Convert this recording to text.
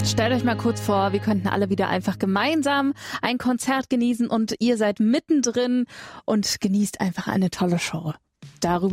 Stellt euch mal kurz vor, wir könnten alle wieder einfach gemeinsam ein Konzert genießen und ihr seid mittendrin und genießt einfach eine tolle Show. Darüber